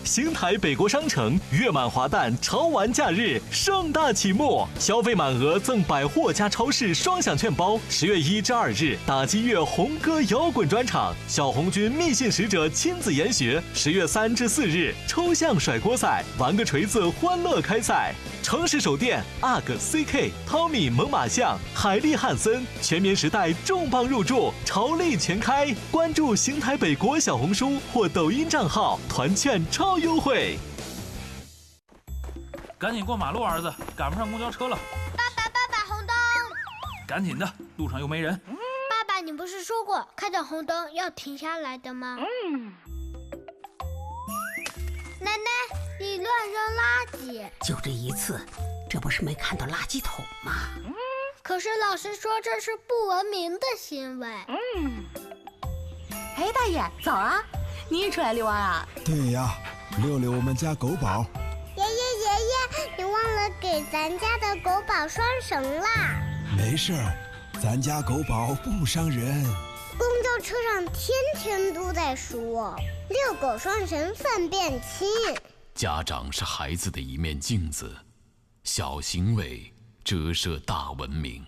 邢台北国商城月满华诞潮玩假日盛大启幕，消费满额赠百货加超市双享券包。10月1至2日，打击乐红歌摇滚专场，小红军密信使者亲自研学。10月3至4日，抽象甩锅赛，玩个锤子欢乐开赛。城市首店 UGG、CK、汤米、猛犸象、海利汉森，全棉时代重磅入驻，潮类全开。关注邢台北国小红书或抖音账号，团券超优惠。 赶紧过马路，儿子，赶不上公交车了。 爸爸，红灯！ 赶紧的，路上又没人。 爸爸，你不是说过看到红灯要停下来的吗？奶奶，你乱扔垃圾！ 就这一次，这不是没看到垃圾桶吗？ 可是老师说这是不文明的行为。 哎，大爷，早啊！你也出来遛弯啊？ 对呀，遛遛我们家狗宝。 爷爷，你忘了给咱家的狗宝拴绳啦。 没事儿，咱家狗宝不伤人。 公交车上天天都在说遛狗拴绳粪便轻。 家长是孩子的一面镜子，小行为折射大文明。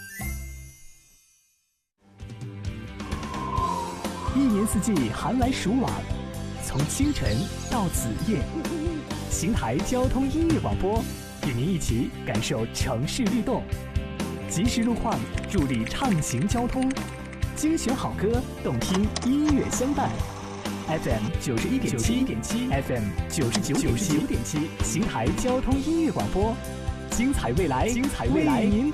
一年四季寒来暑往，从清晨到子夜，邢台交通音乐广播与您一起感受城市律动，及时路况助力畅行交通，精选好歌，动听音乐相伴。FM 91.7 FM 99.7，邢台交通音乐广播，精彩未来，您